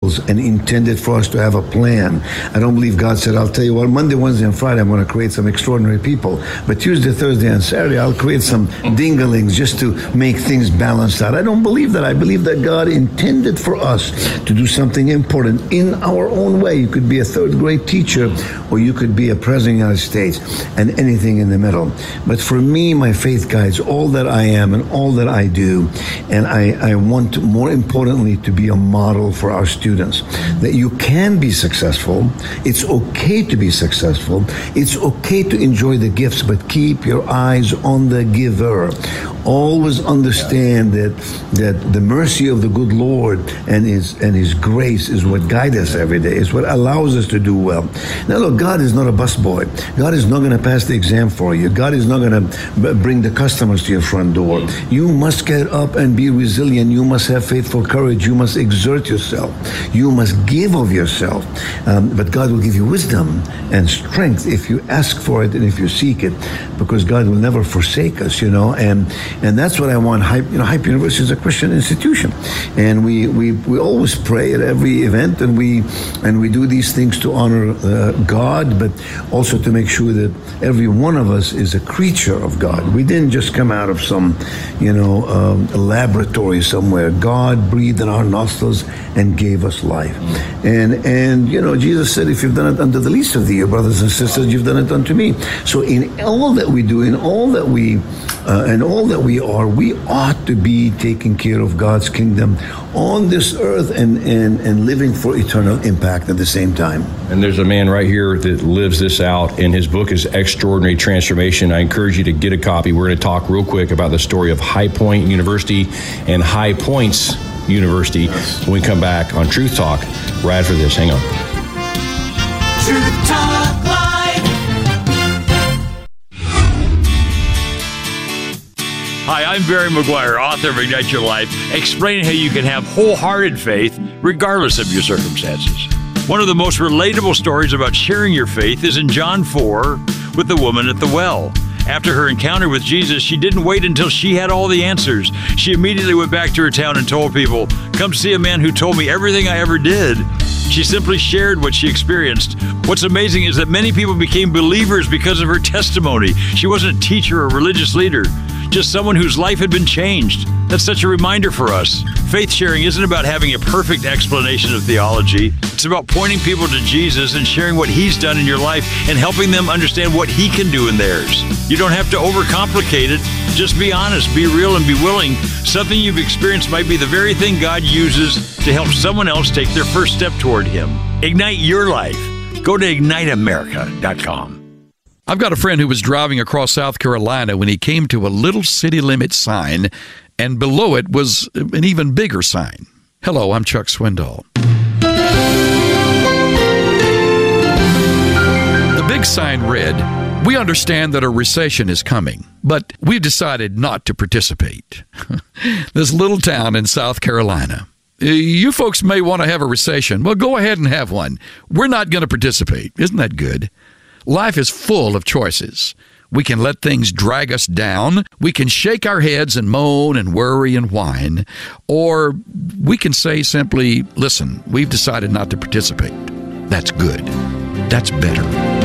and intended for us to have a plan. I don't believe God said, I'll tell you what, Monday, Wednesday, and Friday, I'm going to create some extraordinary people. But Tuesday, Thursday, and Saturday, I'll create some dinglings just to make things balanced out. I don't believe that. I believe that God intended for us to do something important in our own way. You could be a third grade teacher, or you could be a president of the United States, and anything in the middle. But for me, my faith guides all that I am and all that I do. And I want, more importantly, to be a model for our students, that you can be successful. It's okay to be successful. It's okay to enjoy the gifts, but keep your eyes on the giver. Always understand that the mercy of the good Lord and His grace is what guides us every day. It's what allows us to do well. Now look, God is not a busboy. God is not going to pass the exam for you. God is not going to bring the customers to your front door. You must get up and be resilient. You must have faithful courage. You must exert yourself. You must give of yourself. But God will give you wisdom and strength if you ask for it and if you seek it, because God will never forsake us, and that's what I want. Hype University is a Christian institution, and we always pray at every event, and we do these things to honor God, but also to make sure that every one of us is a creature of God. We didn't just come out of some, laboratory somewhere. God breathed in our nostrils and gave us life. And Jesus said, if you've done it unto the least of thee, your brothers and sisters, you've done it unto me. So in all that we do, in all that we and all that we are, we ought to be taking care of God's kingdom on this earth and living for eternal impact at the same time. And there's a man right here that lives this out, and his book is Extraordinary Transformation. I encourage you to get a copy. We're going to talk real quick about the story of High Point University and High Points University when we come back on Truth Talk right after this. Hang on. Truth Talk Live. Hi, I'm Barry McGuire, author of Ignite Your Life, explaining how you can have wholehearted faith regardless of your circumstances. One of the most relatable stories about sharing your faith is in John 4 with the woman at the well. After her encounter with Jesus, she didn't wait until she had all the answers. She immediately went back to her town and told people, "Come see a man who told me everything I ever did." She simply shared what she experienced. What's amazing is that many people became believers because of her testimony. She wasn't a teacher or religious leader, just someone whose life had been changed. That's such a reminder for us. Faith sharing isn't about having a perfect explanation of theology. It's about pointing people to Jesus and sharing what He's done in your life and helping them understand what He can do in theirs. You don't have to overcomplicate it. Just be honest, be real, and be willing. Something you've experienced might be the very thing God uses to help someone else take their first step toward Him. Ignite your life. Go to IgniteAmerica.com. I've got a friend who was driving across South Carolina when he came to a little city limit sign, and below it was an even bigger sign. Hello, I'm Chuck Swindoll. The big sign read, "We understand that a recession is coming, but we've decided not to participate." This little town in South Carolina. You folks may want to have a recession. Well, go ahead and have one. We're not going to participate. Isn't that good? Life is full of choices. We can let things drag us down. We can shake our heads and moan and worry and whine. Or we can say simply, listen, we've decided not to participate. That's good. That's better.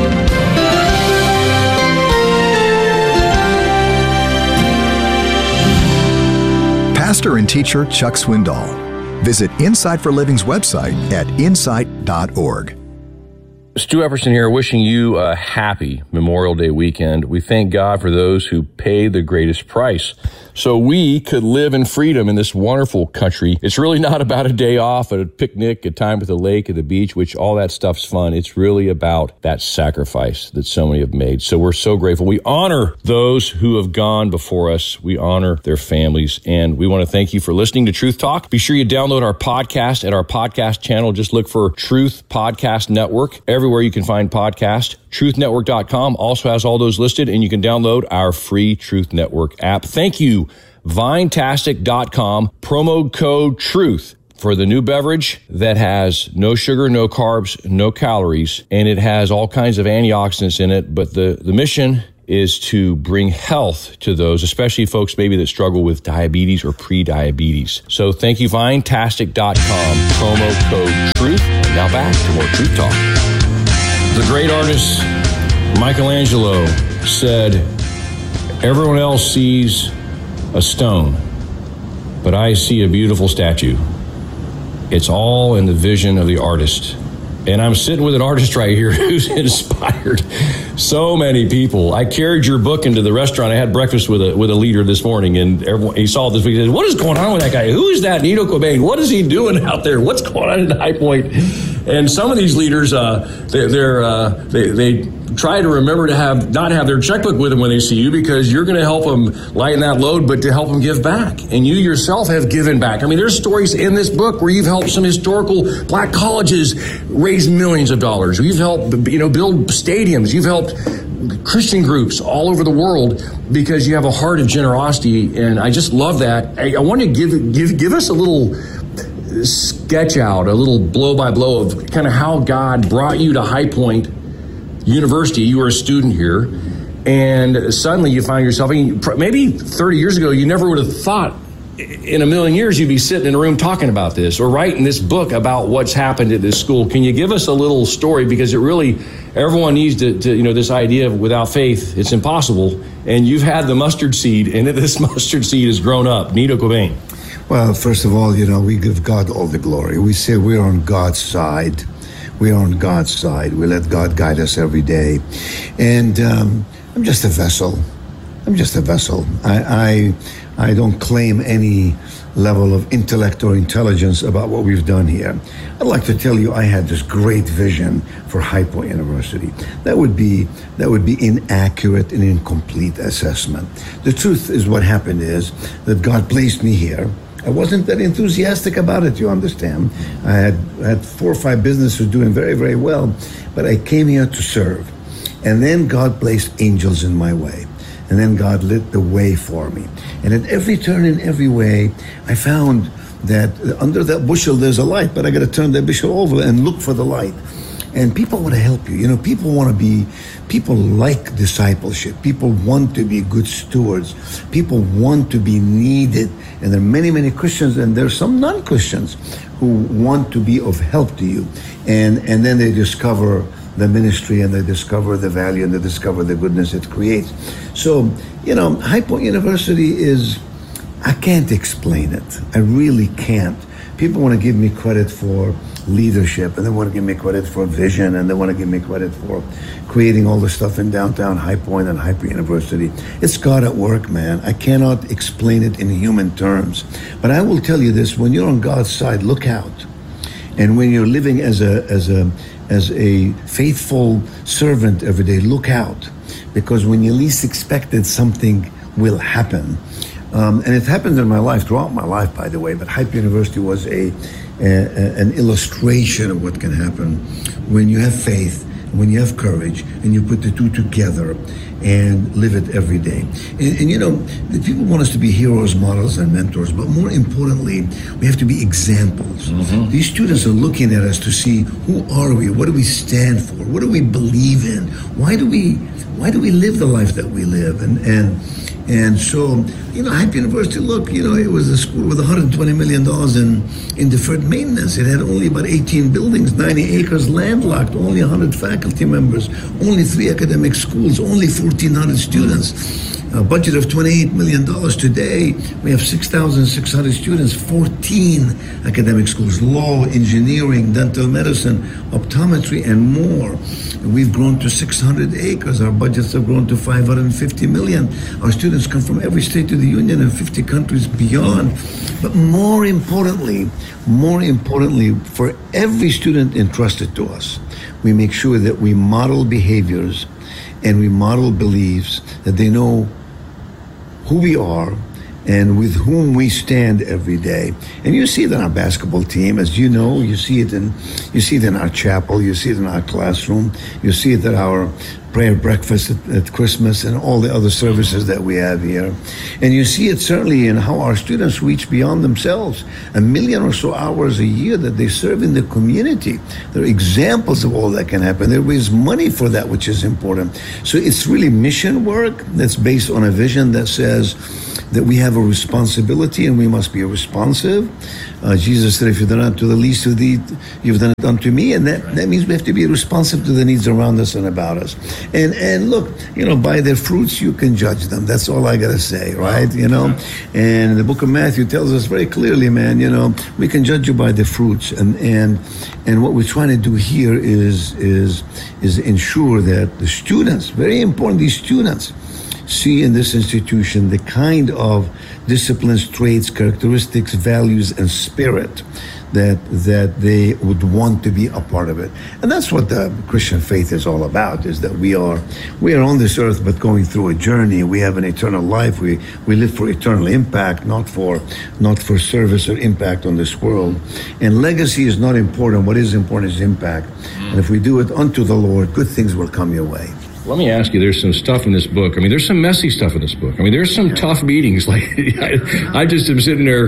Pastor and teacher Chuck Swindoll. Visit Insight for Living's website at insight.org. Stu Epperson here, wishing you a happy Memorial Day weekend. We thank God for those who pay the greatest price so we could live in freedom in this wonderful country. It's really not about a day off, a picnic, a time at the lake, at the beach, which all that stuff's fun. It's really about that sacrifice that so many have made. So we're so grateful. We honor those who have gone before us. We honor their families. And we want to thank you for listening to Truth Talk. Be sure you download our podcast at our podcast channel. Just look for Truth Podcast Network. Everywhere you can find podcasts. TruthNetwork.com also has all those listed, and you can download our free Truth Network app. Thank you, Vinetastic.com, promo code TRUTH for the new beverage that has no sugar, no carbs, no calories, and it has all kinds of antioxidants in it. But the mission is to bring health to those, especially folks maybe that struggle with diabetes or pre-diabetes. So thank you, Vinetastic.com, promo code TRUTH. And now back to more Truth Talk. The great artist Michelangelo said, everyone else sees a stone, but I see a beautiful statue. It's all in the vision of the artist. And I'm sitting with an artist right here who's inspired so many people. I carried your book into the restaurant. I had breakfast with a leader this morning, and everyone, he saw this. He said, "What is going on with that guy? Who is that Nino Cobain? What is he doing out there? What's going on in High Point?" And some of these leaders, they try to remember to not have their checkbook with them when they see you, because you're going to help them lighten that load, but to help them give back. And you yourself have given back. I mean, there's stories in this book where you've helped some historical black colleges raise millions of dollars. You've helped, build stadiums. You've helped Christian groups all over the world because you have a heart of generosity. And I just love that. I want to give us a little sketch out, a little blow by blow of kind of how God brought you to High Point University. You were a student here, and suddenly you find yourself, maybe 30 years ago, you never would have thought in a million years you'd be sitting in a room talking about this or writing this book about what's happened at this school. Can you give us a little story? Because it really, everyone needs to this idea of without faith, it's impossible. And you've had the mustard seed, and this mustard seed has grown up. Nino Cobain. Well, first of all, we give God all the glory. We say we're on God's side. We're on God's side. We let God guide us every day. And I'm just a vessel. I don't claim any level of intellect or intelligence about what we've done here. I'd like to tell you I had this great vision for High Point University. That would be inaccurate and incomplete assessment. The truth is, what happened is that God placed me here. I wasn't that enthusiastic about it, you understand. I had 4 or 5 businesses doing very, very well, but I came here to serve. And then God placed angels in my way. And then God lit the way for me. And at every turn in every way, I found that under that bushel there's a light, but I got to turn that bushel over and look for the light. And people want to help you. People like discipleship. People want to be good stewards. People want to be needed. And there are many, many Christians, and there are some non-Christians who want to be of help to you. And then they discover the ministry, and they discover the value, and they discover the goodness it creates. So, High Point University is, I can't explain it. I really can't. People want to give me credit for leadership, and they want to give me credit for vision, and they want to give me credit for creating all the stuff in downtown High Point and High Point University. It's God at work, man. I cannot explain it in human terms. But I will tell you this: when you're on God's side, look out. And when you're living as a faithful servant every day, look out. Because when you least expect it, something will happen. And it happened in my life, throughout my life, by the way. But High Point University was an illustration of what can happen when you have faith, when you have courage, and you put the two together and live it every day. And the people want us to be heroes, models, and mentors, but more importantly, we have to be examples. Mm-hmm. These students are looking at us to see, who are we? What do we stand for? What do we believe in? Why do we live the life that we live? And so, High Point University, look, it was a school with $120 million in deferred maintenance. It had only about 18 buildings, 90 acres landlocked, only 100 faculty members, only 3 academic schools, only 1,400 students. A budget of $28 million today. We have 6,600 students, 14 academic schools, law, engineering, dental medicine, optometry, and more. We've grown to 600 acres. Our budgets have grown to $550 million. Our students come from every state of the union and 50 countries beyond. But more importantly, for every student entrusted to us, we make sure that we model behaviors and we model beliefs, that they know who we are and with whom we stand every day. And you see it in our basketball team, as you know. You see it in our chapel. You see it in our classroom. You see it at our prayer breakfast at Christmas and all the other services that we have here. And you see it certainly in how our students reach beyond themselves. 1 million or so hours a year that they serve in the community. There are examples of all that can happen. They raise money for that, which is important. So it's really mission work that's based on a vision that says that we have a responsibility and we must be responsive. Jesus said, if you've done it to the least of these, you've done it unto me. And that means we have to be responsive to the needs around us and about us. And look, by their fruits you can judge them. That's all I got to say, right? And the book of Matthew tells us very clearly, man, we can judge you by the fruits. And what we're trying to do here is ensure that the students, very important, these students, see in this institution the kind of disciplines, traits, characteristics, values, and spirit that they would want to be a part of it. And that's what the Christian faith is all about, is that we are on this earth but going through a journey. We have an eternal life. We live for eternal impact, not for service or impact on this world. And legacy is not important. What is important is impact. And if we do it unto the Lord, good things will come your way. Let me ask you, there's some stuff in this book. There's some messy stuff in this book. There's some tough meetings. Like, I just am sitting there,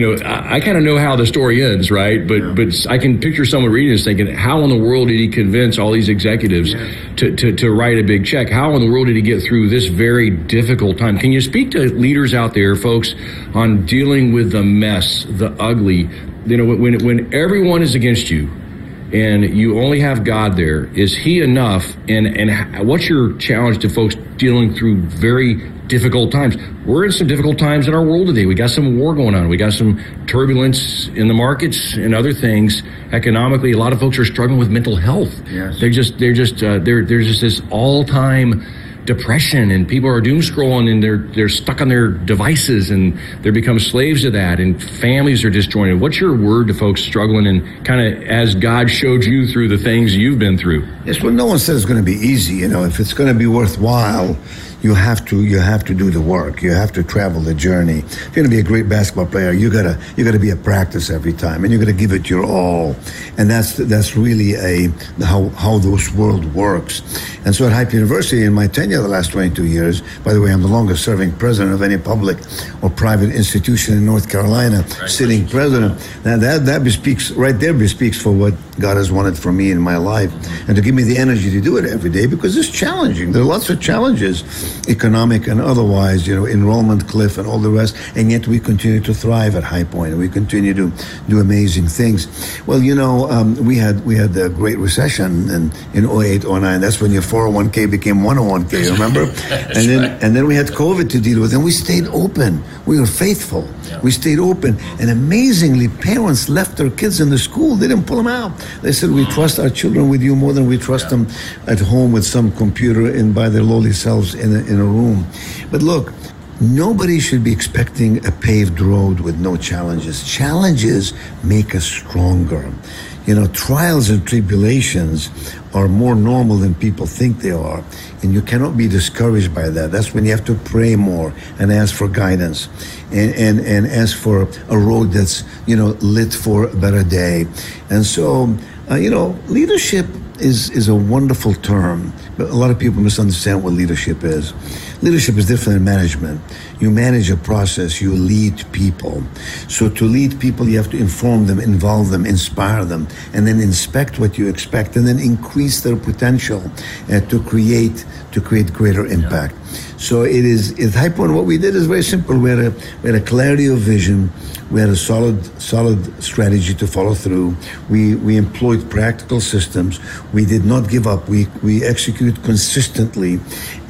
I kind of know how the story ends, right? But I can picture someone reading this thinking, how in the world did he convince all these executives to write a big check? How in the world did he get through this very difficult time? Can you speak to leaders out there, folks, on dealing with the mess, the ugly, when everyone is against you, and you only have God there, is he enough? And what's your challenge to folks dealing through very difficult times? We're in some difficult times in our world today. We got some war going on. We got some turbulence in the markets and other things. Economically, a lot of folks are struggling with mental health. Yes. There's just this all-time depression, and people are doom scrolling, and they're stuck on their devices, and they become slaves to that, and families are disjointed. What's your word to folks struggling, and kind of as God showed you through the things you've been through? Yes, well, no one says it's going to be easy. If it's going to be worthwhile, you have to do the work. You have to travel the journey. If you're going to be a great basketball player, you gotta be at practice every time, and you got to give it your all. And that's really how this world works. And so at Hype University, in my tenure the last 22 years, by the way, I'm the longest serving president of any public or private institution in North Carolina, sitting president. Now that bespeaks for what God has wanted for me in my life, and to give me the energy to do it every day, because it's challenging. There are lots of challenges, economic and otherwise, enrollment cliff and all the rest, and yet we continue to thrive at High Point, and we continue to do amazing things. Well, we had a great recession in 08, 09. That's when your 401k became 101k, remember? And then we had COVID to deal with, and we stayed open. We were faithful. Yeah. We stayed open, and amazingly, parents left their kids in the school. They didn't pull them out. They said, we trust our children with you more than we trust them at home with some computer and by their lowly selves in a room. But look, nobody should be expecting a paved road with no challenges. Challenges make us stronger. Trials and tribulations are more normal than people think they are, and you cannot be discouraged by that. That's when you have to pray more and ask for guidance and ask for a road that's, lit for a better day. And so, leadership is a wonderful term, but a lot of people misunderstand what leadership is. Leadership is different than management. You manage a process, you lead people. So to lead people, you have to inform them, involve them, inspire them, and then inspect what you expect, and then increase their potential to create greater impact. So at High Point, what we did is very simple. We had a clarity of vision. We had a solid strategy to follow through. We employed practical systems. We did not give up. We executed consistently,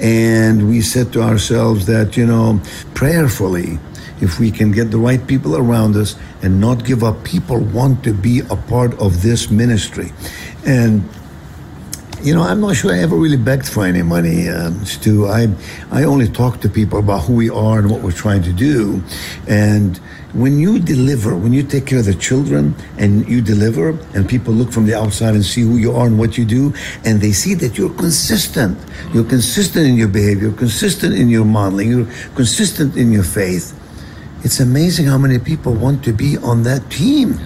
and we said to ourselves that, prayerfully, if we can get the right people around us and not give up, people want to be a part of this ministry. And I'm not sure I ever really begged for any money, Stu. I only talk to people about who we are and what we're trying to do. And when you deliver, when you take care of the children and you deliver, and people look from the outside and see who you are and what you do, and they see that you're consistent in your behavior, you're consistent in your modeling, you're consistent in your faith, it's amazing how many people want to be on that team.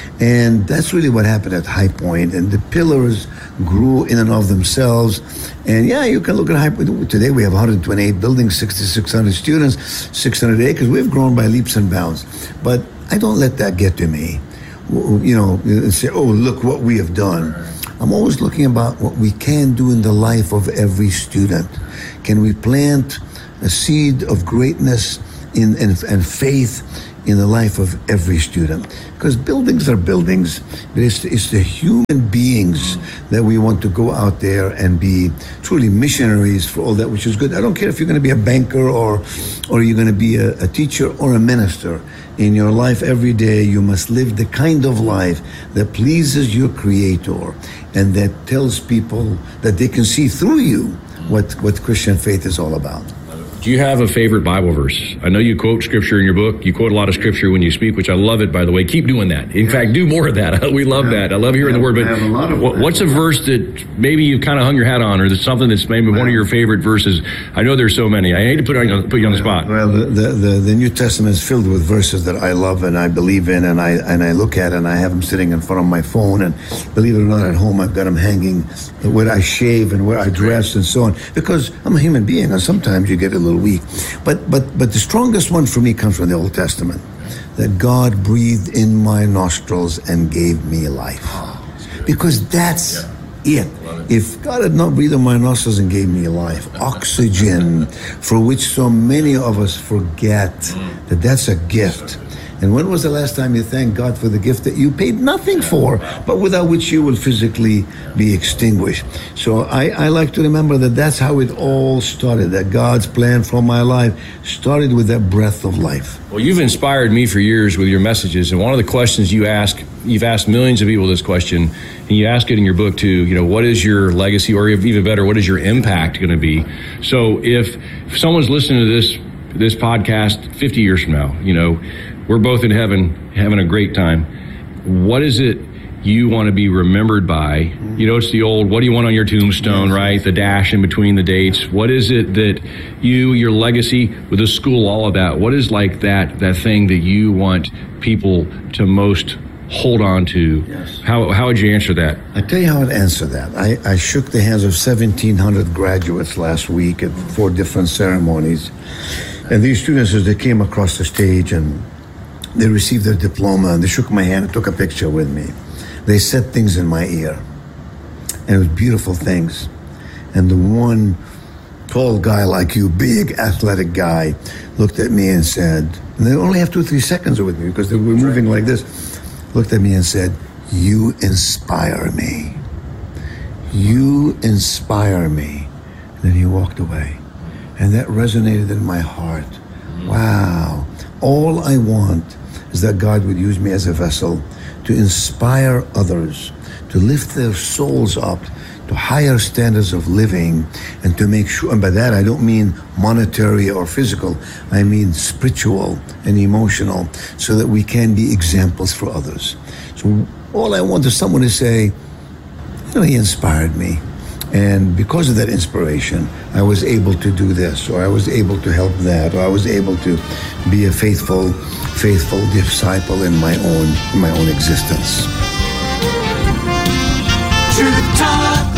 And that's really what happened at High Point. And the pillars grew in and of themselves. And yeah, you can look at High Point. Today we have 128 buildings, 6,600 students, 600 acres. We've grown by leaps and bounds. But I don't let that get to me. You know, and say, oh, look what we have done. I'm always looking about what we can do in the life of every student. Can we plant a seed of greatness and faith in the life of every student? Because buildings are buildings, but it's the human beings that we want to go out there and be truly missionaries for all that which is good. I don't care if you're going to be a banker or you're going to be a teacher or a minister. In your life every day, you must live the kind of life that pleases your Creator and that tells people that they can see through you what Christian faith is all about. Do you have a favorite Bible verse? I know you quote scripture in your book. You quote a lot of scripture when you speak, which I love it, by the way. Keep doing that. In fact, do more of that. We love that. I love hearing the word. But what's a verse that maybe you kind of hung your hat on, or that's something that's maybe one of your favorite verses? I know there's so many. I hate to put you on the spot. Well, the New Testament is filled with verses that I love and I believe in, and I look at, and I have them sitting in front of my phone. And believe it or not, at home I've got them hanging where I shave and where I dress and so on, because I'm a human being, and sometimes you get a little weak. But the strongest one for me comes from the Old Testament, that God breathed in my nostrils and gave me life. Because that's it. If God had not breathed in my nostrils and gave me life, oxygen, for which so many of us forget that that's a gift. And when was the last time you thanked God for the gift that you paid nothing for, but without which you will physically be extinguished? So I like to remember that that's how it all started, that God's plan for my life started with that breath of life. Well, you've inspired me for years with your messages, and one of the questions you've asked millions of people this question, and you ask it in your book too, you know, what is your legacy, or even better, what is your impact going to be? So if someone's listening to this podcast 50 years from now, you know, we're both in heaven having a great time. What is it you want to be remembered by? You know, it's the old, what do you want on your tombstone, right? The dash in between the dates. What is it that your legacy with the school, all of that, what is like that thing that you want people to most hold on to? Yes. How would you answer that? I tell you how I'd answer that. I shook the hands of 1,700 graduates last week at 4 different ceremonies. And these students, as they came across the stage and they received their diploma, and they shook my hand and took a picture with me. They said things in my ear, and it was beautiful things. And the one tall guy like you, big athletic guy, looked at me and said, and they only have 2-3 seconds with me because they were moving like this, looked at me and said, "You inspire me. You inspire me." And then he walked away. And that resonated in my heart. Wow. All I want is that God would use me as a vessel to inspire others, to lift their souls up to higher standards of living, and to make sure, and by that I don't mean monetary or physical, I mean spiritual and emotional, so that we can be examples for others. So all I want is someone to say, you know, he inspired me. And because of that inspiration, I was able to do this, or I was able to help that, or I was able to be a faithful disciple in my own existence. Truth Talk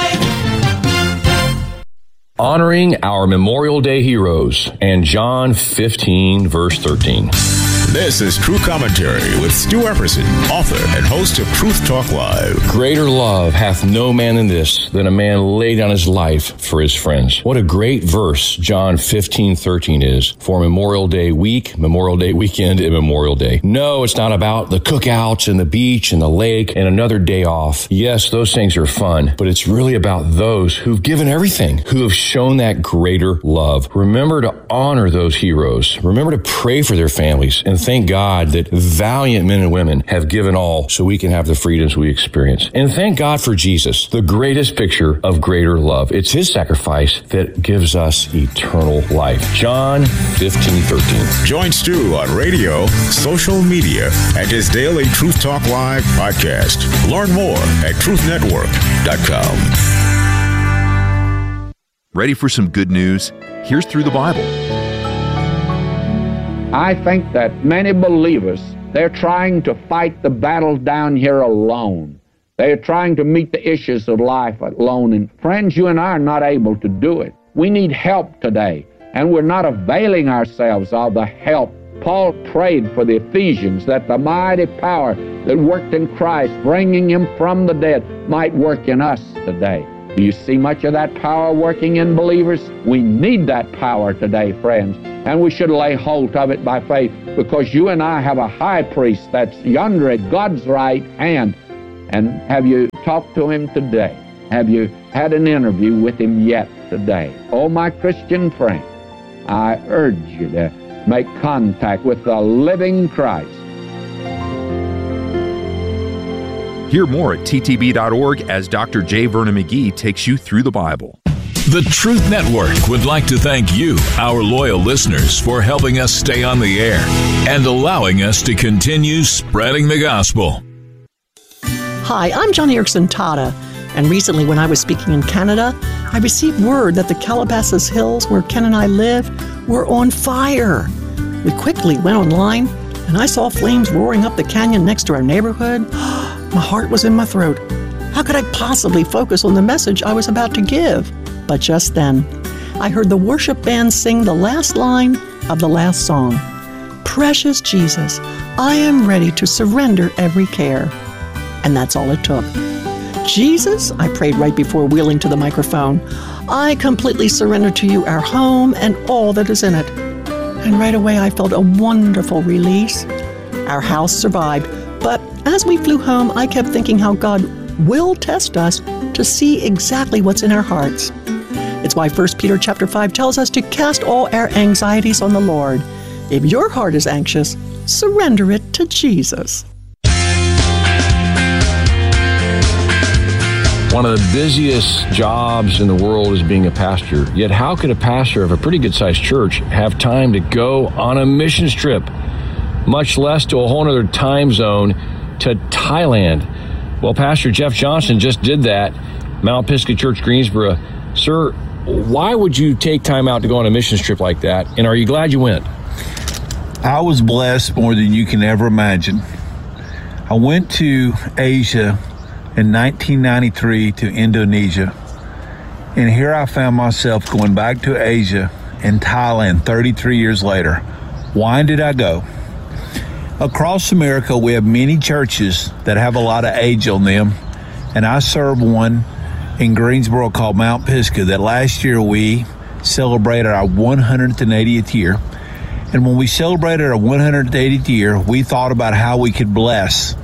Live. Honoring our Memorial Day heroes, and John 15, verse 13. This is True Commentary with Stu Epperson, author and host of Truth Talk Live. Greater love hath no man than this, than a man lay down his life for his friends. What a great verse John 15:13 is for Memorial Day week, Memorial Day weekend, and Memorial Day. No, it's not about the cookouts and the beach and the lake and another day off. Yes, those things are fun, but it's really about those who've given everything, who have shown that greater love. Remember to honor those heroes. Remember to pray for their families, and thank God that valiant men and women have given all so we can have the freedoms we experience. And thank God for Jesus, the greatest picture of greater love. It's his sacrifice that gives us eternal life. John 15:13. Join Stu on radio, social media, and his daily Truth Talk Live podcast. Learn more at truthnetwork.com. Ready for some good news? Here's Through the Bible. I think that many believers, they're trying to fight the battle down here alone. They're trying to meet the issues of life alone. And friends, you and I are not able to do it. We need help today, and we're not availing ourselves of the help. Paul prayed for the Ephesians that the mighty power that worked in Christ, bringing him from the dead, might work in us today. Do you see much of that power working in believers? We need that power today, friends, and we should lay hold of it by faith, because you and I have a high priest that's yonder at God's right hand. And have you talked to him today? Have you had an interview with him yet today? Oh, my Christian friend, I urge you to make contact with the living Christ. Hear more at ttb.org as Dr. J. Vernon McGee takes you through the Bible. The Truth Network would like to thank you, our loyal listeners, for helping us stay on the air and allowing us to continue spreading the gospel. Hi, I'm Joni Eareckson Tada, and recently when I was speaking in Canada, I received word that the Calabasas Hills, where Ken and I live, were on fire. We quickly went online, and I saw flames roaring up the canyon next to our neighborhood. My heart was in my throat. How could I possibly focus on the message I was about to give? But just then, I heard the worship band sing the last line of the last song. Precious Jesus, I am ready to surrender every care. And that's all it took. Jesus, I prayed right before wheeling to the microphone, I completely surrender to you our home and all that is in it. And right away I felt a wonderful release. Our house survived, but as we flew home, I kept thinking how God will test us to see exactly what's in our hearts. It's why 1 Peter chapter 5 tells us to cast all our anxieties on the Lord. If your heart is anxious, surrender it to Jesus. One of the busiest jobs in the world is being a pastor. Yet how could a pastor of a pretty good-sized church have time to go on a missions trip, much less to a whole other time zone to Thailand? Well, Pastor Jeff Johnson just did that, Mount Pisgah Church, Greensboro. Sir, why would you take time out to go on a missions trip like that, and are you glad you went? I was blessed more than you can ever imagine. I went to Asia in 1993 to Indonesia. And here I found myself going back to Asia in Thailand 33 years later. Why did I go? Across America, we have many churches that have a lot of age on them. And I serve one in Greensboro called Mount Pisgah that last year we celebrated our 180th year. And when we celebrated our 180th year, we thought about how we could bless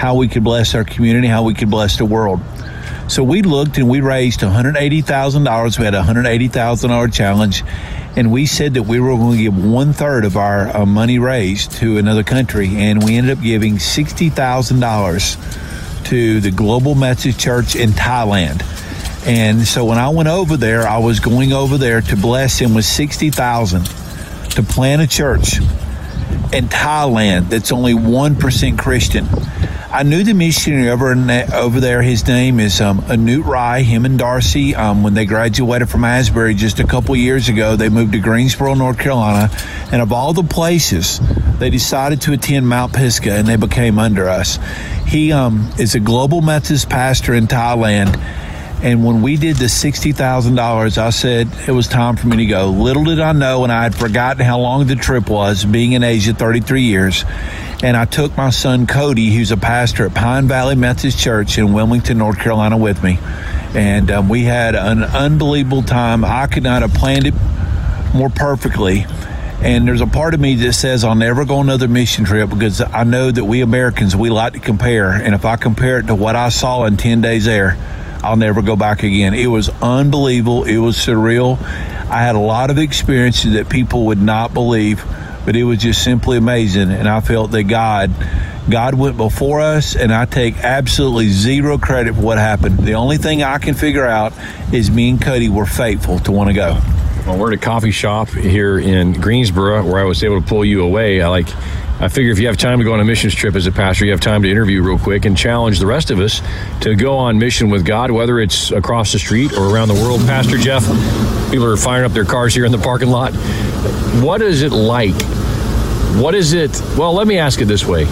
our community, how we could bless the world. So we looked and we raised $180,000. We had a $180,000 challenge, and we said that we were going to give 1/3 of our money raised to another country, and we ended up giving $60,000 to the Global Methodist Church in Thailand. And so when I went over there, I was going over there to bless him with $60,000 to plant a church in Thailand that's only 1% Christian. I knew the missionary over there. His name is Anut Rai. Him and Darcy, when they graduated from Asbury just a couple years ago, they moved to Greensboro, North Carolina. And of all the places, they decided to attend Mount Pisgah, and they became under us. He is a global Methodist pastor in Thailand. And when we did the $60,000, I said it was time for me to go. Little did I know, and I had forgotten how long the trip was, being in Asia 33 years. And I took my son, Cody, who's a pastor at Pine Valley Methodist Church in Wilmington, North Carolina, with me. And we had an unbelievable time. I could not have planned it more perfectly. And there's a part of me that says I'll never go on another mission trip, because I know that we Americans, we like to compare. And if I compare it to what I saw in 10 days there, I'll never go back again. It was unbelievable. It was surreal. I had a lot of experiences that people would not believe, but it was just simply amazing. And I felt that God went before us, and I take absolutely zero credit for what happened. The only thing I can figure out is me and Cody were faithful to want to go. Well, we're at a coffee shop here in Greensboro where I was able to pull you away. I figure if you have time to go on a missions trip as a pastor, you have time to interview real quick and challenge the rest of us to go on mission with God, whether it's across the street or around the world. Pastor Jeff, people are firing up their cars here in the parking lot. What is it like What is it? Well, let me ask it this way.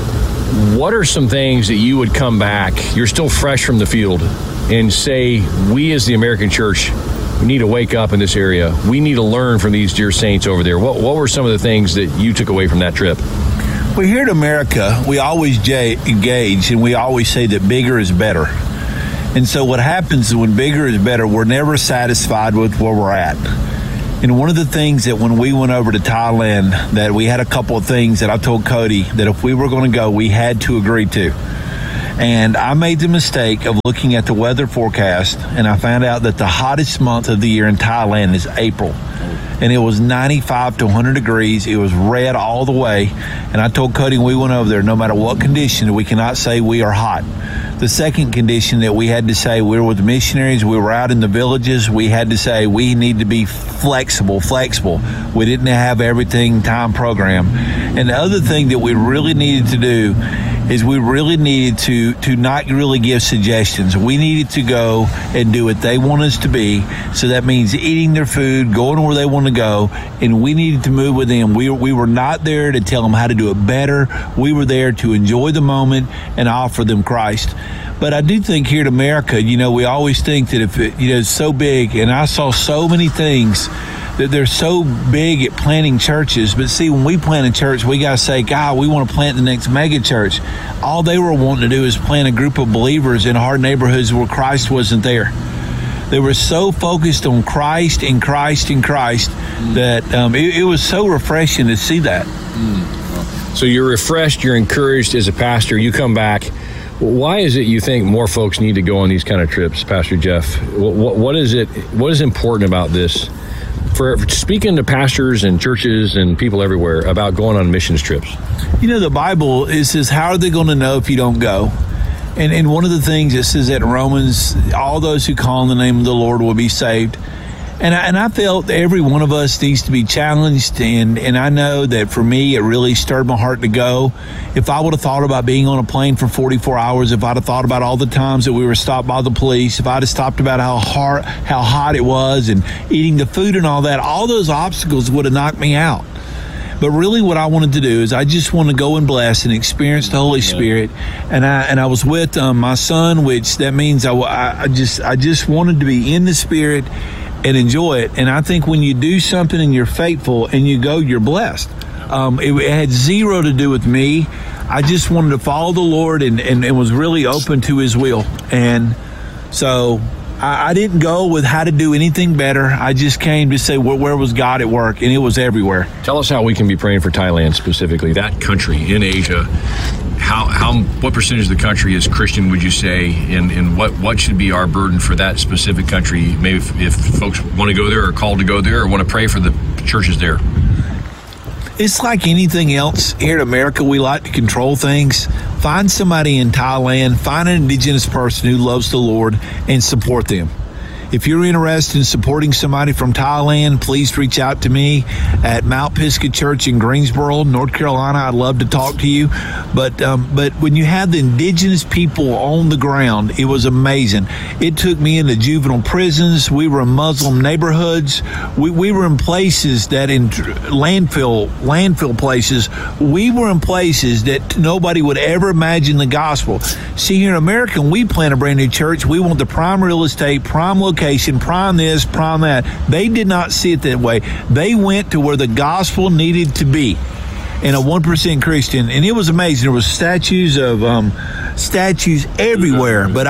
What are some things that you would come back, you're still fresh from the field, and say, we as the American church, we need to wake up in this area. We need to learn from these dear saints over there. What were some of the things that you took away from that trip? Well, here in America, we always engage and we always say that bigger is better. And so what happens is when bigger is better, we're never satisfied with where we're at. And one of the things that when we went over to Thailand, that we had a couple of things that I told Cody that if we were going to go, we had to agree to. And I made the mistake of looking at the weather forecast, and I found out that the hottest month of the year in Thailand is April. And it was 95 to 100 degrees. It was red all the way. And I told Cody when we went over there, no matter what condition, we cannot say we are hot. The second condition that we had to say, we were with the missionaries, we were out in the villages, we had to say we need to be flexible. We didn't have everything time programmed. And the other thing that we really needed to do is we really needed to not really give suggestions. We needed to go and do what they want us to be. So that means eating their food, going where they want to go, and we needed to move with them. We were not there to tell them how to do it better. We were there to enjoy the moment and offer them Christ. But I do think here in America, we always think that if it's so big, and I saw so many things that they're so big at planting churches. But see, when we plant a church, we got to say, God, we want to plant the next mega church. All they were wanting to do is plant a group of believers in hard neighborhoods where Christ wasn't there. They were so focused on Christ and Christ and Christ that it was so refreshing to see that. So you're refreshed, you're encouraged as a pastor, you come back. Why is it you think more folks need to go on these kind of trips, Pastor Jeff? What is it? What is important about this? For speaking to pastors and churches and people everywhere about going on missions trips. The Bible says, how are they going to know if you don't go? And one of the things it says that in Romans, all those who call on the name of the Lord will be saved. And I felt every one of us needs to be challenged, and I know that for me, it really stirred my heart to go. If I would have thought about being on a plane for 44 hours, if I'd have thought about all the times that we were stopped by the police, if I'd have stopped about how hot it was and eating the food and all that, all those obstacles would have knocked me out. But really what I wanted to do is I just want to go and bless and experience the Holy Spirit. And I was with my son, which that means I just wanted to be in the Spirit and enjoy it. And I think when you do something and you're faithful and you go, you're blessed. It had zero to do with me. I just wanted to follow the Lord and was really open to His will. And so I didn't go with how to do anything better. I just came to say, where was God at work? And it was everywhere. Tell us how we can be praying for Thailand specifically, that country in Asia. What percentage of the country is Christian, would you say, and what should be our burden for that specific country? Maybe if folks want to go there or called to go there or want to pray for the churches there. It's like anything else. Here in America, we like to control things. Find somebody in Thailand, find an indigenous person who loves the Lord, and support them. If you're interested in supporting somebody from Thailand, please reach out to me at Mount Pisgah Church in Greensboro, North Carolina. I'd love to talk to you. But when you have the indigenous people on the ground, it was amazing. It took me into juvenile prisons. We were in Muslim neighborhoods. We were in places that in landfill places. We were in places that nobody would ever imagine the gospel. See, here in America, when we plant a brand new church, we want the prime real estate, prime location, prime this, prime that. They did not see it that way. They went to where the gospel needed to be in a 1% Christian, and it was amazing. There was statues everywhere. But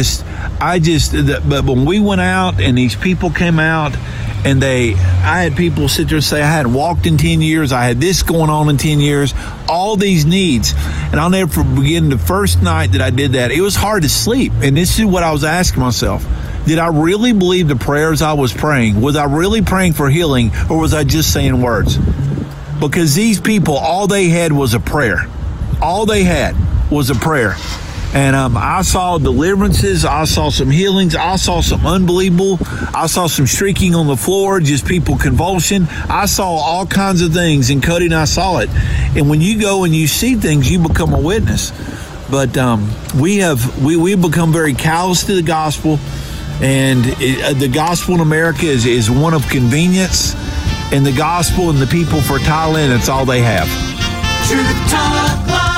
but when we went out and these people came out, and I had people sit there and say, I hadn't walked in 10 years. I had this going on in 10 years, all these needs. And I'll never forget the first night that I did that, it was hard to sleep. And this is what I was asking myself. Did I really believe the prayers I was praying? Was I really praying for healing, or was I just saying words? Because these people, all they had was a prayer. All they had was a prayer. And I saw deliverances. I saw some healings. I saw some unbelievable. I saw some shrieking on the floor, just people convulsion. I saw all kinds of things, and Cody and I saw it. And when you go and you see things, you become a witness. But we've become very callous to the gospel. And the gospel in America is one of convenience. and the gospel and the people for Thailand. It's all they have. Truth Talk Live.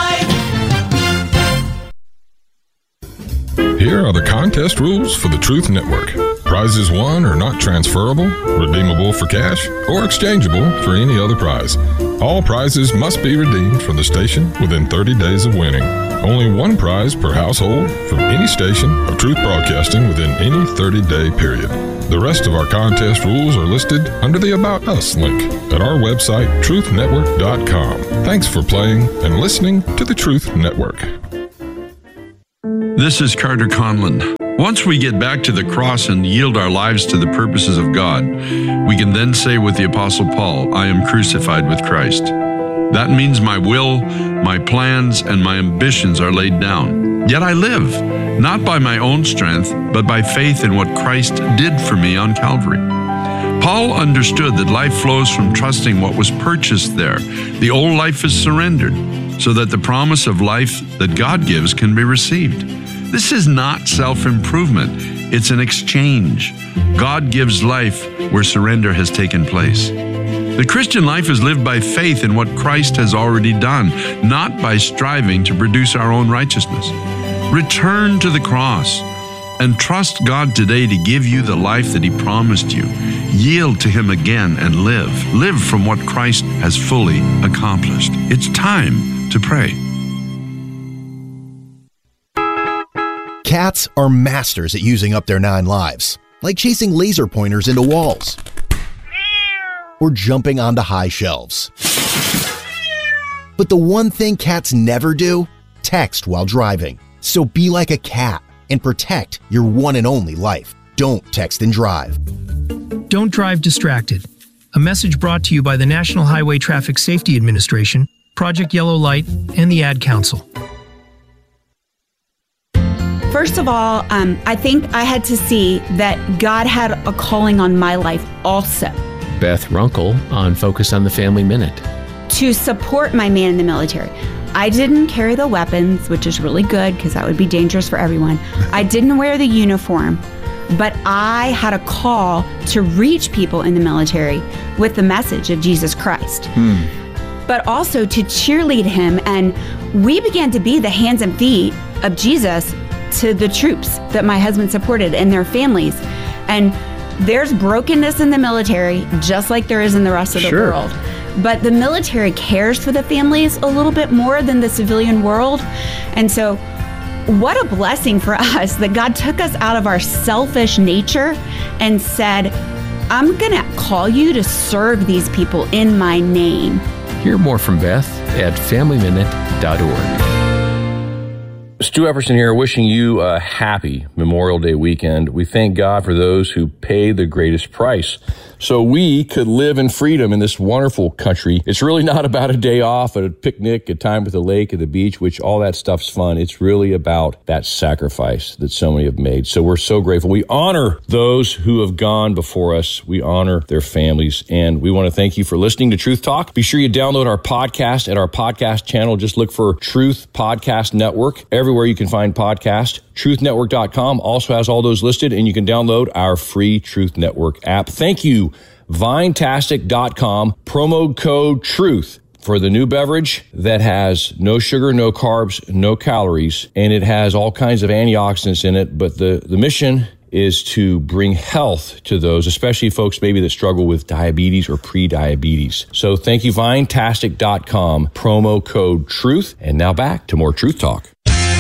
Here are the contest rules for the Truth Network. Prizes won are not transferable, redeemable for cash, or exchangeable for any other prize. All prizes must be redeemed from the station within 30 days of winning. Only one prize per household from any station of Truth Broadcasting within any 30-day period. The rest of our contest rules are listed under the About Us link at our website, truthnetwork.com. Thanks for playing and listening to the Truth Network. This is Carter Conlon. Once we get back to the cross and yield our lives to the purposes of God, we can then say with the Apostle Paul, I am crucified with Christ. That means my will, my plans, and my ambitions are laid down. Yet I live, not by my own strength, but by faith in what Christ did for me on Calvary. Paul understood that life flows from trusting what was purchased there. The old life is surrendered, so that the promise of life that God gives can be received. This is not self-improvement. It's an exchange. God gives life where surrender has taken place. The Christian life is lived by faith in what Christ has already done, not by striving to produce our own righteousness. Return to the cross and trust God today to give you the life that He promised you. Yield to Him again and live. Live from what Christ has fully accomplished. It's time to pray. Cats are masters at using up their 9 lives, like chasing laser pointers into walls or jumping onto high shelves. But the one thing cats never do, text while driving. So be like a cat and protect your one and only life. Don't text and drive. Don't drive distracted. A message brought to you by the National Highway Traffic Safety Administration, Project Yellow Light, and the Ad Council. First of all, I think I had to see that God had a calling on my life also. Beth Runkle on Focus on the Family Minute. To support my man in the military. I didn't carry the weapons, which is really good because that would be dangerous for everyone. I didn't wear the uniform, but I had a call to reach people in the military with the message of Jesus Christ. But also to cheerlead him. And we began to be the hands and feet of Jesus to the troops that my husband supported and their families. And there's brokenness in the military, just like there is in the rest of the world. But the military cares for the families a little bit more than the civilian world. And so what a blessing for us that God took us out of our selfish nature and said, I'm going to call you to serve these people in my name. Hear more from Beth at FamilyMinute.org. Stu Epperson here, wishing you a happy Memorial Day weekend. We thank God for those who pay the greatest price so we could live in freedom in this wonderful country. It's really not about a day off, a picnic, a time at the lake, at the beach, which all that stuff's fun. It's really about that sacrifice that so many have made. So we're so grateful. We honor those who have gone before us. We honor their families. And we want to thank you for listening to Truth Talk. Be sure you download our podcast at our podcast channel. Just look for Truth Podcast Network. Everywhere you can find podcasts. TruthNetwork.com also has all those listed, and you can download our free Truth Network app. Thank you, Vinetastic.com, promo code TRUTH for the new beverage that has no sugar, no carbs, no calories, and it has all kinds of antioxidants in it. But the mission is to bring health to those, especially folks maybe that struggle with diabetes or pre-diabetes. So thank you, Vinetastic.com, promo code TRUTH. And now back to more Truth Talk.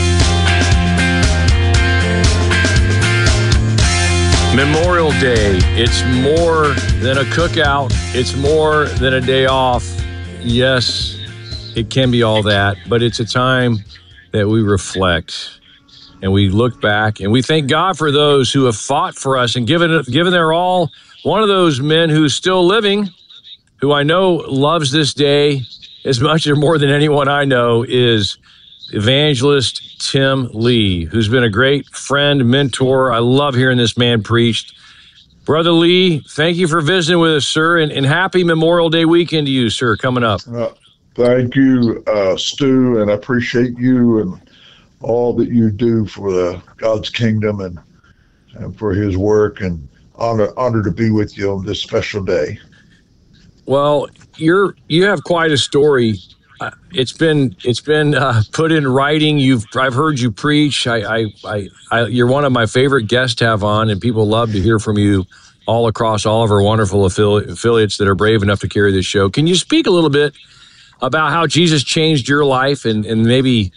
Memorial Day, it's more than a cookout. It's more than a day off. Yes, it can be all that, but it's a time that we reflect and we look back and we thank God for those who have fought for us and given their all. One of those men who's still living, who I know loves this day as much or more than anyone I know, is Evangelist Tim Lee, who's been a great friend, mentor. I love hearing this man preach. Brother Lee, thank you for visiting with us, sir, and happy Memorial Day weekend to you, sir, coming up. Thank you, Stu, and I appreciate you and all that you do for God's kingdom and for his work, and honor to be with you on this special day. Well, you have quite a story. It's been put in writing. I've heard you preach. You're one of my favorite guests to have on, and people love to hear from you all across all of our wonderful affiliates that are brave enough to carry this show. Can you speak a little bit about how Jesus changed your life, and maybe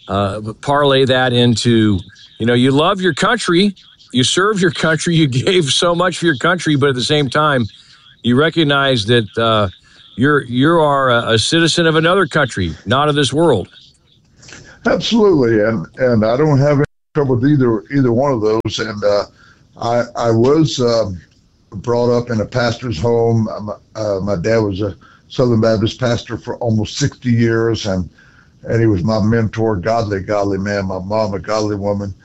parlay that into, you love your country, you serve your country, you gave so much for your country, but at the same time, you recognize that you are a citizen of another country, not of this world. Absolutely, and I don't have any trouble with either one of those. And I was brought up in a pastor's home. My dad was a Southern Baptist pastor for almost 60 years, and he was my mentor, godly man. My mom, a godly woman.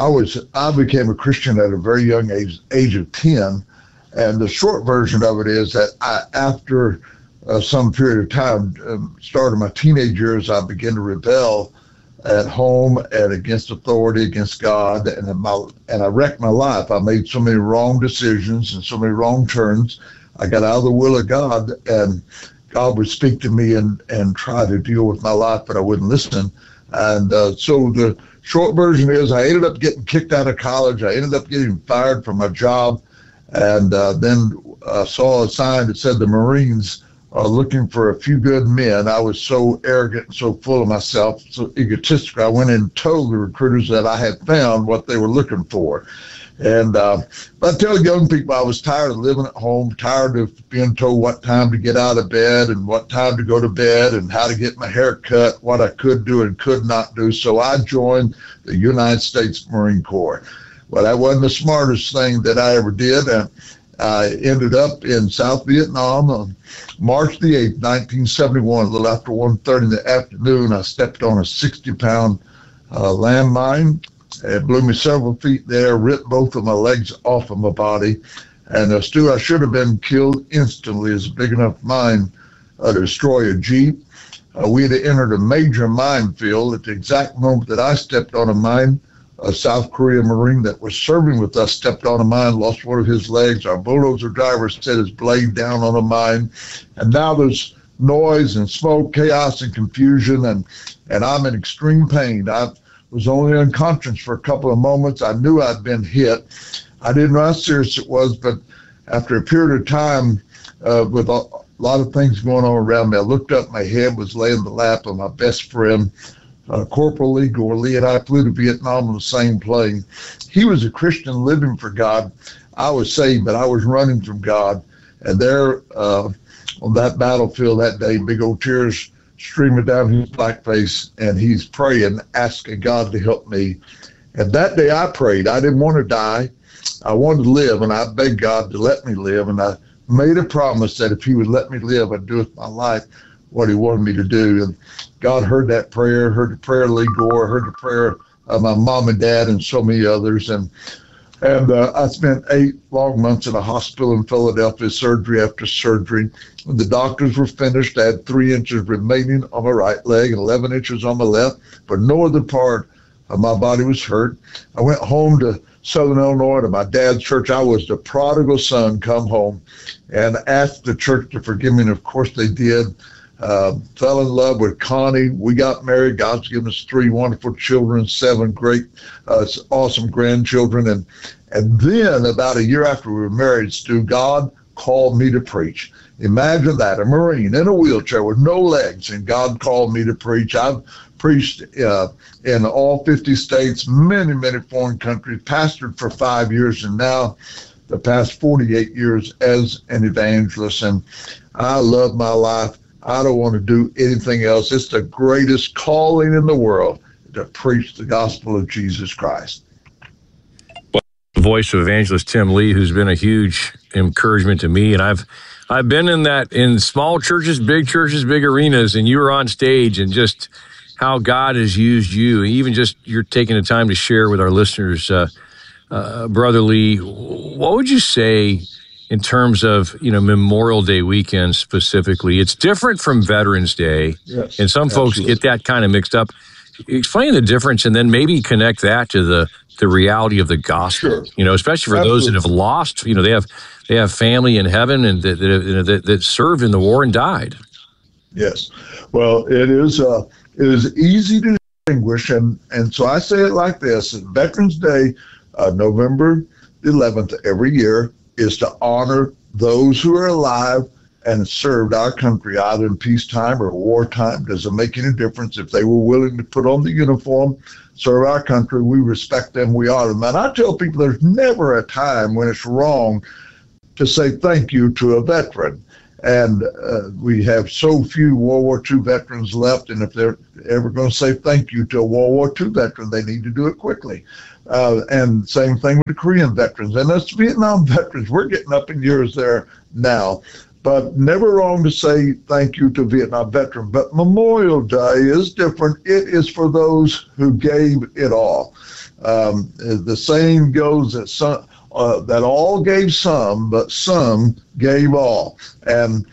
I became a Christian at a very young age of 10, and the short version of it is that after some period of time, started my teenage years, I began to rebel at home and against authority, against God, and I wrecked my life. I made so many wrong decisions and so many wrong turns. I got out of the will of God, and God would speak to me and try to deal with my life, but I wouldn't listen. And so the short version is I ended up getting kicked out of college. I ended up getting fired from my job, and then saw a sign that said the Marines are looking for a few good men. I was so arrogant and so full of myself, so egotistical. I went in and told the recruiters that I had found what they were looking for. And I tell young people I was tired of living at home, tired of being told what time to get out of bed and what time to go to bed and how to get my hair cut, what I could do and could not do. So I joined the United States Marine Corps. Well, that wasn't the smartest thing that I ever did. And I ended up in South Vietnam on March the 8th, 1971, a little after 1:30 in the afternoon. I stepped on a 60-pound landmine. It blew me several feet there, ripped both of my legs off of my body. And Stu, I should have been killed instantly. It's a big enough mine to destroy a Jeep. We had entered a major minefield at the exact moment that I stepped on a mine. A South Korean Marine that was serving with us stepped on a mine, lost one of his legs. Our bulldozer driver set his blade down on a mine. And now there's noise and smoke, chaos and confusion, and I'm in extreme pain. I was only unconscious for a couple of moments. I knew I'd been hit. I didn't know how serious it was, but after a period of time, with a lot of things going on around me, I looked up, my head was laying in the lap of my best friend, Corporal Lee Gore. Lee and I flew to Vietnam on the same plane. He was a Christian living for God. I was saved, but I was running from God. And there on that battlefield that day, big old tears streaming down his black face, and he's praying, asking God to help me. And that day I prayed. I didn't want to die. I wanted to live, and I begged God to let me live. And I made a promise that if he would let me live, I'd do with my life what he wanted me to do. And God heard that prayer, heard the prayer of Lee Gore, heard the prayer of my mom and dad and so many others. And I spent 8 long months in a hospital in Philadelphia, surgery after surgery. When the doctors were finished, I had 3 inches remaining on my right leg and 11 inches on my left, but no other part of my body was hurt. I went home to Southern Illinois to my dad's church. I was the prodigal son come home, and asked the church to forgive me, and of course they did. Fell in love with Connie. We got married. God's given us 3 wonderful children, 7 great, awesome grandchildren. And then about a year after we were married, Stu, God called me to preach. Imagine that, a Marine in a wheelchair with no legs, and God called me to preach. I've preached in all 50 states, many, many foreign countries, pastored for 5 years, and now the past 48 years as an evangelist. And I love my life. I don't want to do anything else. It's the greatest calling in the world to preach the gospel of Jesus Christ. Well, the voice of evangelist Tim Lee, who's been a huge encouragement to me, and I've been in small churches, big arenas, and you were on stage, and just how God has used you, even just you're taking the time to share with our listeners, Brother Lee. What would you say in terms of, Memorial Day weekend specifically? It's different from Veterans Day, and some folks get that kind of mixed up. Explain the difference, and then maybe connect that to the the reality of the gospel. Sure. You know, especially for those that have lost. You know, they have family in heaven and that served in the war and died. Yes. Well, it is easy to distinguish, and so I say it like this: Veterans Day, November 11th every year, is to honor those who are alive and served our country either in peacetime or wartime. Doesn't make any difference. If they were willing to put on the uniform, serve our country, we respect them, we honor them. And I tell people there's never a time when it's wrong to say thank you to a veteran. And we have so few World War II veterans left, and if they're ever going to say thank you to a World War II veteran, they need to do it quickly. And same thing with the Korean veterans. And us Vietnam veterans, we're getting up in years there now. But never wrong to say thank you to a Vietnam veteran. But Memorial Day is different. It is for those who gave it all. The saying goes that that all gave some, but some gave all. And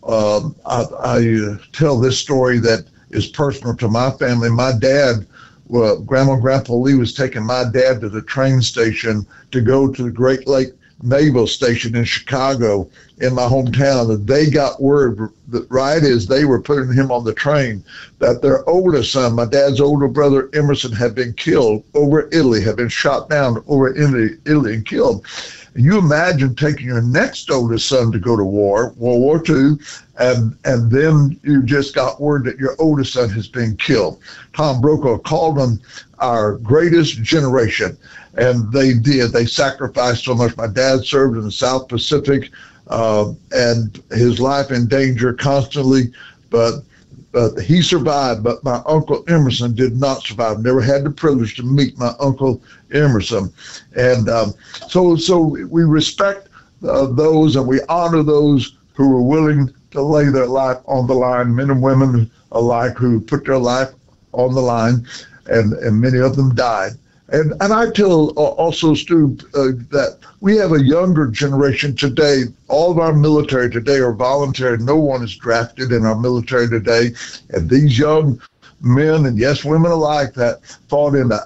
I tell this story that is personal to my family. My dad, Grandma and Grandpa Lee was taking my dad to the train station to go to the Great Lake Naval Station in Chicago in my hometown, and they got word that right as they were putting him on the train that their oldest son, my dad's older brother Emerson, had been killed over Italy, had been shot down over Italy and killed. And you imagine taking your next oldest son to go to war, World War II, and then you just got word that your oldest son has been killed. Tom Brokaw called them our greatest generation. And they did. They sacrificed so much. My dad served in the South Pacific, and his life in danger constantly, but he survived. But my Uncle Emerson did not survive. Never had the privilege to meet my Uncle Emerson. And so we respect those, and we honor those who were willing to lay their life on the line, men and women alike who put their life on the line, and many of them died. And I tell also, Stu, that we have a younger generation today. All of our military today are voluntary. No one is drafted in our military today. And these young men and, yes, women alike that fought in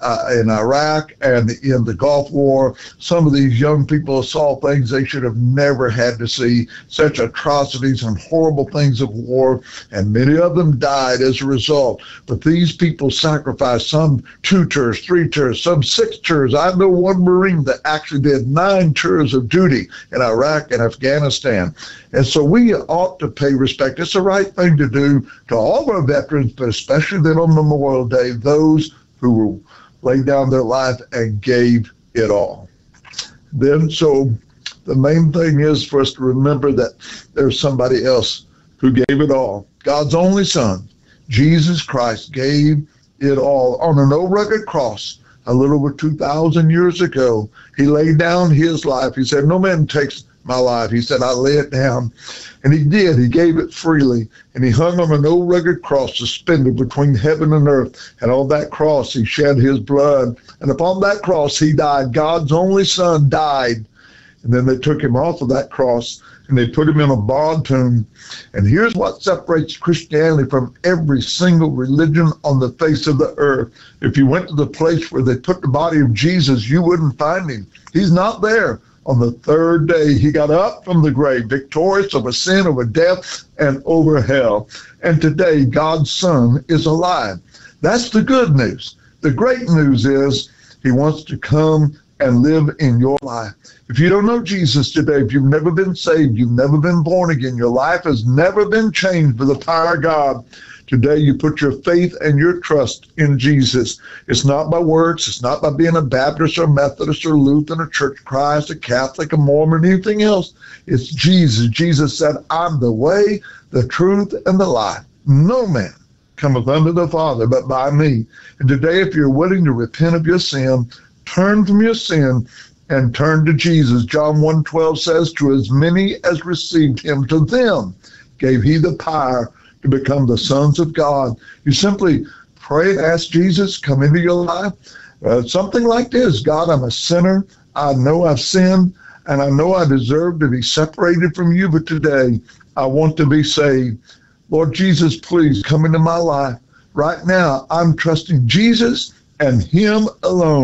Iraq and in the Gulf War, some of these young people saw things they should have never had to see, such atrocities and horrible things of war, and many of them died as a result. But these people sacrificed, some 2 tours, 3 tours, some 6 tours. I know one Marine that actually did 9 tours of duty in Iraq and Afghanistan. And so we ought to pay respect. It's the right thing to do to all of our veterans, but especially then on Memorial Day, those who laid down their life and gave it all. Then, so the main thing is for us to remember that there's somebody else who gave it all. God's only Son, Jesus Christ, gave it all on an old rugged cross a little over 2,000 years ago. He laid down his life. He said, no man takes my life. He said, I lay it down. And he did. He gave it freely. And he hung on an old rugged cross suspended between heaven and earth. And on that cross, he shed his blood. And upon that cross, he died. God's only Son died. And then they took him off of that cross and they put him in a bond tomb. And here's what separates Christianity from every single religion on the face of the earth. If you went to the place where they put the body of Jesus, you wouldn't find him. He's not there. On the 3rd day, he got up from the grave, victorious over sin, over death, and over hell. And today, God's Son is alive. That's the good news. The great news is he wants to come and live in your life. If you don't know Jesus today, if you've never been saved, you've never been born again, your life has never been changed by the power of God, today you put your faith and your trust in Jesus. It's not by works. It's not by being a Baptist or Methodist or Lutheran or Church of Christ, a Catholic, a Mormon, anything else. It's Jesus. Jesus said, I'm the way, the truth, and the life. No man cometh unto the Father but by me. And today, if you're willing to repent of your sin, turn from your sin, and turn to Jesus. John 1:12 says, to as many as received him, to them gave he the power to become the sons of God. You simply pray and ask Jesus, come into your life. Something like this: God, I'm a sinner. I know I've sinned, and I know I deserve to be separated from you, but today I want to be saved. Lord Jesus, please come into my life. Right now, I'm trusting Jesus and him alone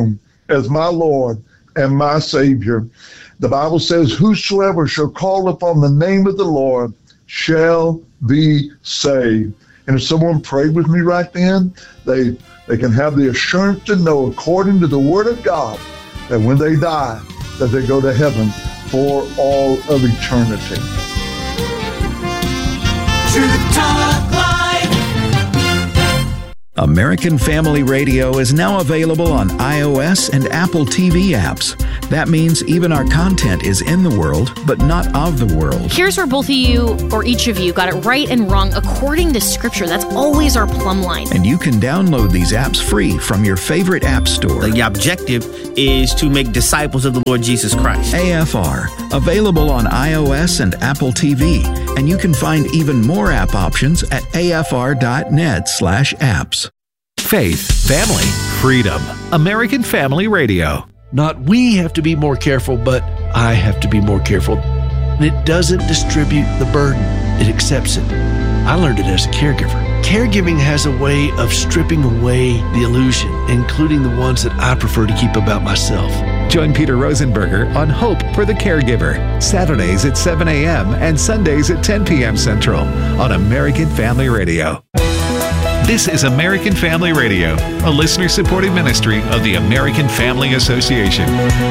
as my Lord and my Savior. The Bible says, whosoever shall call upon the name of the Lord shall be saved. And if someone prayed with me right then, they can have the assurance to know, according to the Word of God, that when they die, that they go to heaven for all of eternity. Truth Talk Live. American Family Radio is now available on iOS and Apple TV apps. That means even our content is in the world, but not of the world. Here's where both of you, or each of you, got it right and wrong according to Scripture. That's always our plumb line. And you can download these apps free from your favorite app store. The objective is to make disciples of the Lord Jesus Christ. AFR, available on iOS and Apple TV. And you can find even more app options at afr.net/apps. Faith, family, freedom. American Family Radio. Not we have to be more careful, but I have to be more careful. And it doesn't distribute the burden. It accepts it. I learned it as a caregiver. Caregiving has a way of stripping away the illusion, including the ones that I prefer to keep about myself. Join Peter Rosenberger on Hope for the Caregiver, Saturdays at 7 a.m. and Sundays at 10 p.m. Central on American Family Radio. This is American Family Radio, a listener-supported ministry of the American Family Association.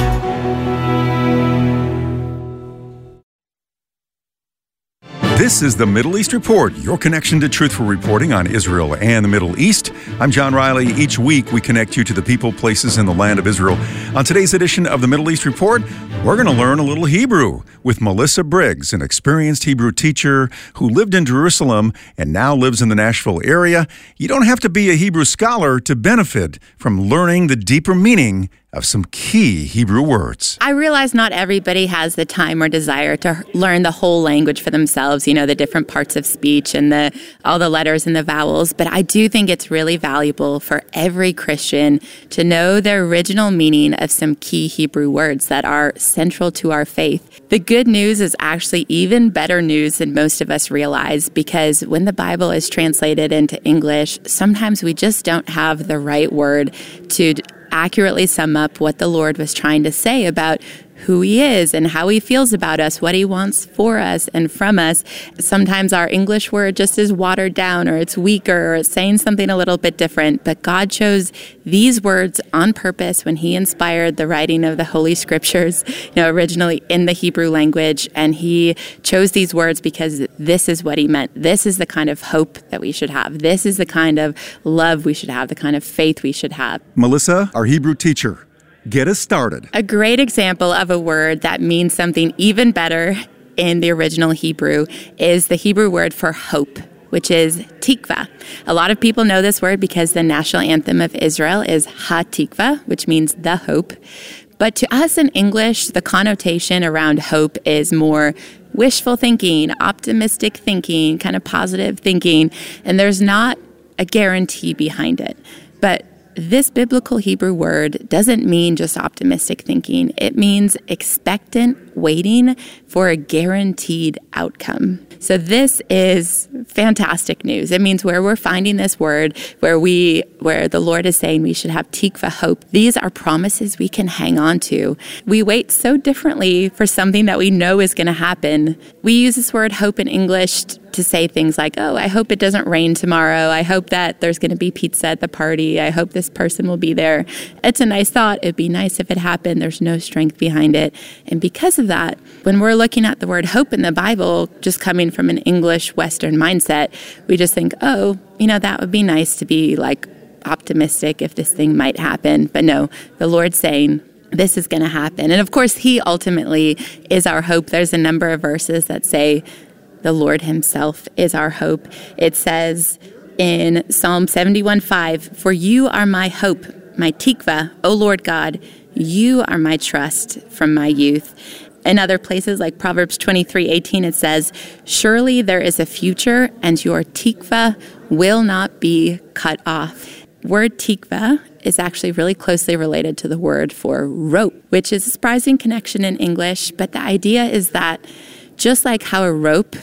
This is the Middle East Report, your connection to truthful reporting on Israel and the Middle East. I'm John Riley. Each week, we connect you to the people, places, and the land of Israel. On today's edition of the Middle East Report, we're going to learn a little Hebrew with Melissa Briggs, an experienced Hebrew teacher who lived in Jerusalem and now lives in the Nashville area. You don't have to be a Hebrew scholar to benefit from learning the deeper meaning of some key Hebrew words. I realize not everybody has the time or desire to learn the whole language for themselves, the different parts of speech and all the letters and the vowels, but I do think it's really valuable for every Christian to know the original meaning of some key Hebrew words that are central to our faith. The good news is actually even better news than most of us realize, because when the Bible is translated into English, sometimes we just don't have the right word to accurately sum up what the Lord was trying to say about who he is and how he feels about us, what he wants for us and from us. Sometimes our English word just is watered down, or it's weaker, or it's saying something a little bit different. But God chose these words on purpose when he inspired the writing of the Holy Scriptures, originally in the Hebrew language. And he chose these words because this is what he meant. This is the kind of hope that we should have. This is the kind of love we should have, the kind of faith we should have. Melissa, our Hebrew teacher, get us started. A great example of a word that means something even better in the original Hebrew is the Hebrew word for hope, which is tikva. A lot of people know this word because the national anthem of Israel is Ha-Tikva, which means the hope. But to us in English, the connotation around hope is more wishful thinking, optimistic thinking, kind of positive thinking, and there's not a guarantee behind it. But this biblical Hebrew word doesn't mean just optimistic thinking. It means expectant waiting for a guaranteed outcome. So this is fantastic news. It means where we're finding this word, where the Lord is saying we should have tikva, hope. These are promises we can hang on to. We wait so differently for something that we know is going to happen. We use this word hope in English to say things like, oh, I hope it doesn't rain tomorrow. I hope that there's going to be pizza at the party. I hope this person will be there. It's a nice thought. It'd be nice if it happened. There's no strength behind it. And because of that, when we're looking at the word hope in the Bible, just coming from an English Western mindset, we just think, oh, that would be nice to be like optimistic if this thing might happen. But no, the Lord's saying, this is going to happen. And of course, he ultimately is our hope. There's a number of verses that say the Lord himself is our hope. It says in Psalm 71:5, for you are my hope, my tikva, O Lord God, you are my trust from my youth. In other places like Proverbs 23:18, it says, surely there is a future and your tikva will not be cut off. Word tikva is actually really closely related to the word for rope, which is a surprising connection in English. But the idea is that just like how a rope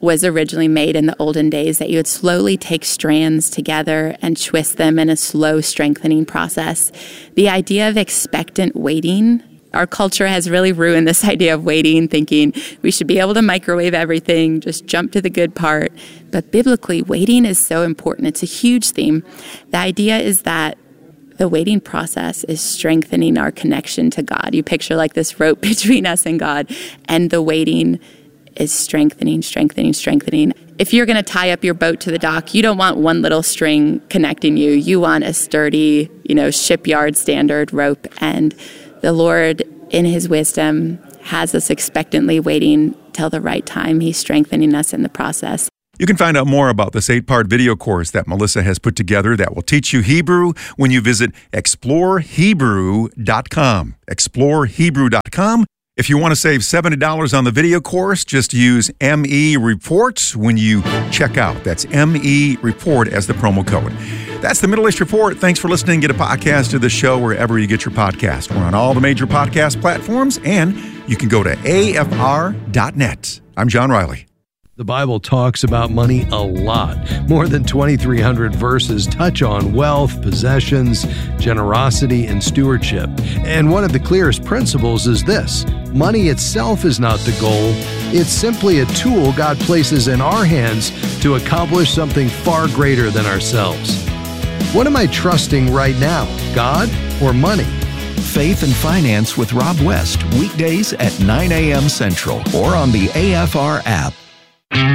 was originally made in the olden days, that you would slowly take strands together and twist them in a slow strengthening process. The idea of expectant waiting, our culture has really ruined this idea of waiting, thinking we should be able to microwave everything, just jump to the good part. But biblically, waiting is so important. It's a huge theme. The idea is that the waiting process is strengthening our connection to God. You picture like this rope between us and God, and the waiting is strengthening. If you're going to tie up your boat to the dock, you don't want one little string connecting you. You want a sturdy, shipyard standard rope. And the Lord, in his wisdom, has us expectantly waiting till the right time. He's strengthening us in the process. You can find out more about this 8-part video course that Melissa has put together that will teach you Hebrew when you visit explorehebrew.com. Explorehebrew.com. If you want to save $70 on the video course, just use ME Report when you check out. That's ME Report as the promo code. That's the Middle East Report. Thanks for listening. Get a podcast of the show wherever you get your podcast. We're on all the major podcast platforms, and you can go to afr.net. I'm John Riley. The Bible talks about money a lot. More than 2,300 verses touch on wealth, possessions, generosity, and stewardship. And one of the clearest principles is this: money itself is not the goal. It's simply a tool God places in our hands to accomplish something far greater than ourselves. What am I trusting right now, God or money? Faith and Finance with Rob West, weekdays at 9 a.m. Central or on the AFR app.